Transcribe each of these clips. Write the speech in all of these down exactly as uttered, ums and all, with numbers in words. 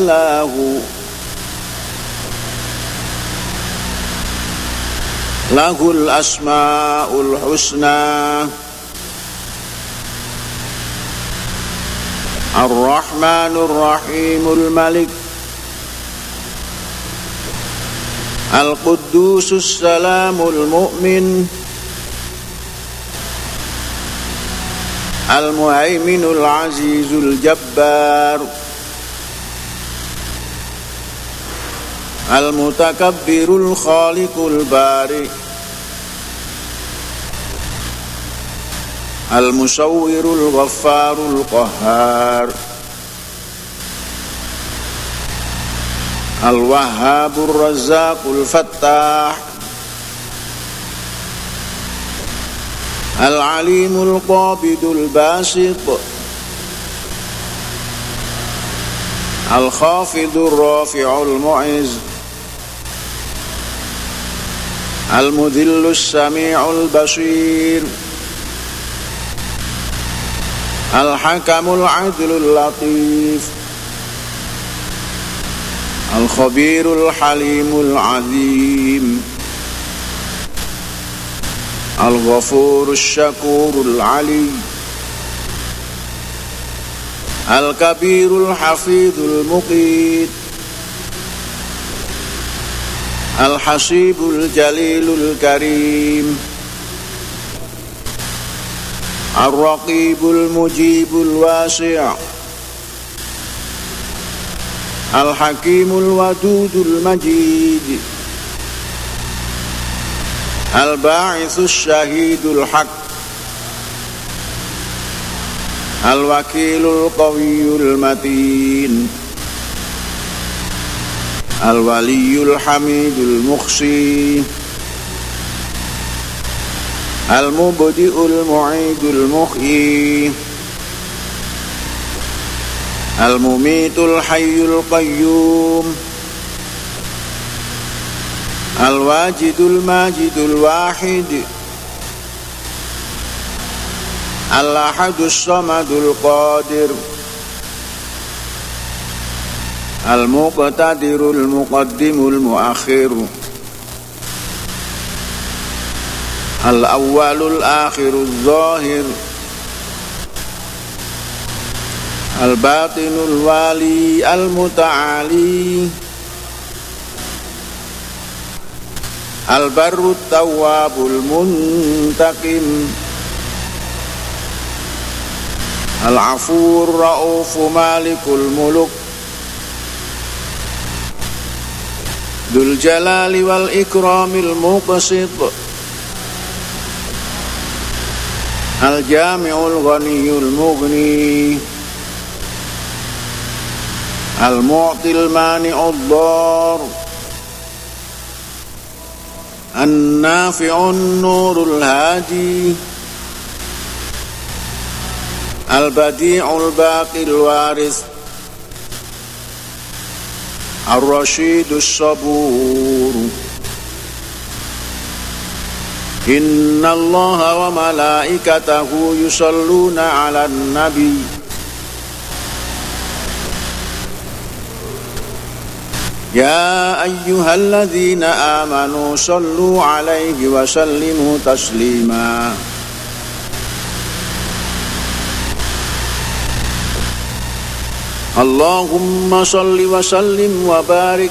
إلا هو له الأسماء الحسنى الرحمن الرحيم الملك القدوس السلام المؤمن المهيمن العزيز الجبار المتكبر الخالق البارئ المصور الغفار القهار الوهاب الرزاق الفتاح العليم القابض الباسط الخافض الرافع المعز المذل السميع البصير الحكم العدل اللطيف الخبير الحليم العظيم الغفور الشكور العلي الكبير الحفيظ المقيت الحسيب الجليل الكريم الرقيب المجيب الواسع الحكيم الودود المجيد الباعث الشهيد الحق الوكيل القوي المتين الولي الحميد المخزي المبدئ المعيد المحيي المميت الحي القيوم الواجد الماجد الواحد الأحد الصمد القادر المقتدر المقدم المؤخر الأول الآخر الظاهر الباطن الوالي المتعالي البر التواب المنتقم العفو الرؤوف مالك الملك ذو الجلال والإكرام المقسط الجامع الغني المغني المعطي المانع الضار النافع النور الهادي البديع الباقي الوارث الرشيد الصبور إن الله وملائكته يصلون على النبي يا أيها الذين آمنوا صلوا عليه وسلموا تسليما اللهم صل وسلم وبارك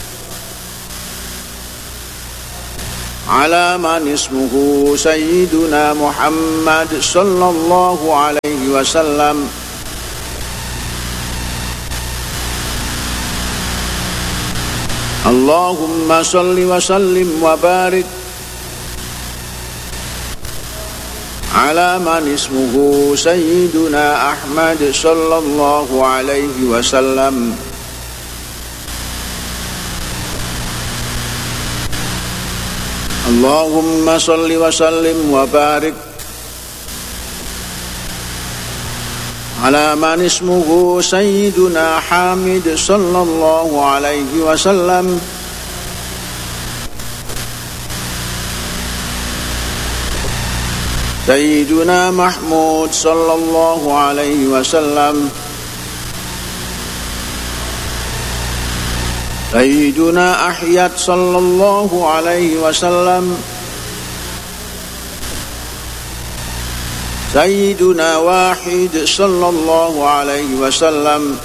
على من اسمه سيدنا محمد صلى الله عليه وسلم اللهم صل وسلم وبارك على من اسمه سيدنا أحمد صلى الله عليه وسلم اللهم صل وسلم وبارك على من اسمه سيدنا حامد صلى الله عليه وسلم سيدنا محمود صلى الله عليه وسلم سيدنا أحيد صلى الله عليه وسلم سيدنا واحد صلى الله عليه وسلم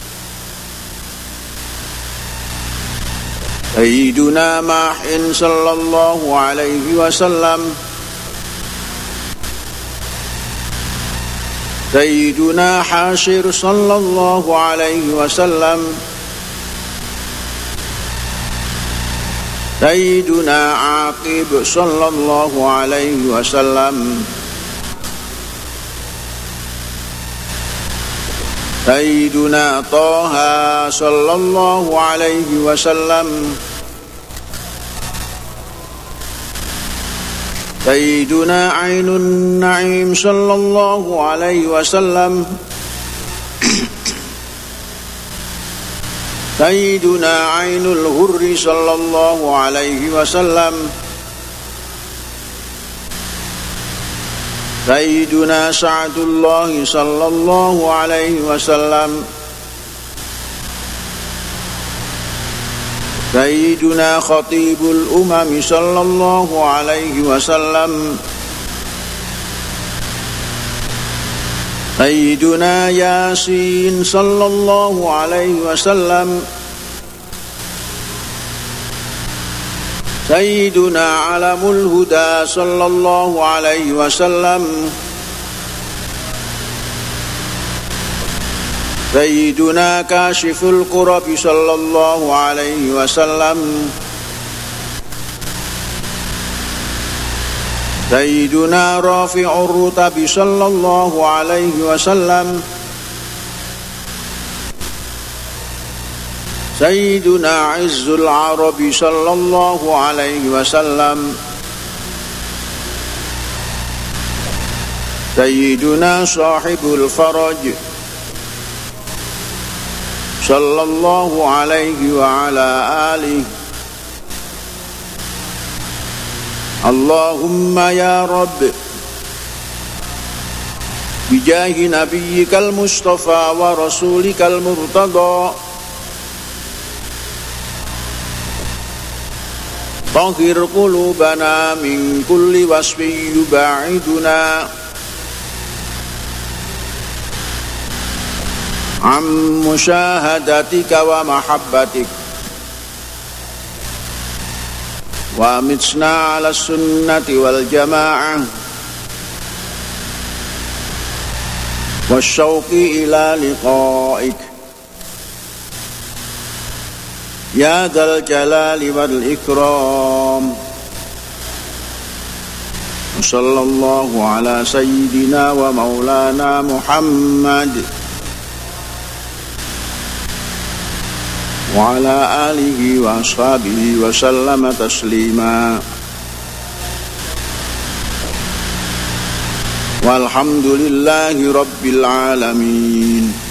سيدنا ماح صلى الله عليه وسلم سيدنا حاشر صلى الله عليه وسلم سيدنا عاقب صلى الله عليه وسلم سيدنا طه صلى الله عليه وسلم سيدنا عين النعيم صلى الله عليه وسلم سيدنا عين الغر صلى الله عليه وسلم سيدنا سعد الله صلى الله عليه وسلم سيدنا خطيب الأمم صلى الله عليه وسلم سيدنا ياسين صلى الله عليه وسلم سيدنا علم الهدى صلى الله عليه وسلم سيدنا كاشف الكرب صلى الله عليه وسلم سيدنا رافع الرتب صلى الله عليه وسلم سيدنا عز العرب صلى الله عليه وسلم سيدنا صاحب الفرج صلى الله عليه وعلى آله. اللهم يا رب بجاه نبيك المصطفى ورسولك المرتضى طهر قلوبنا من كل وصف يباعدنا عن مشاهدتك ومحبتك وأمتنا على السنة والجماعة والشوق إلى لقائك يا ذا الجلال والإكرام. وصلى الله على سيدنا ومولانا محمد وعلى آله وأصحابه وسلم تسليما والحمد لله رب العالمين.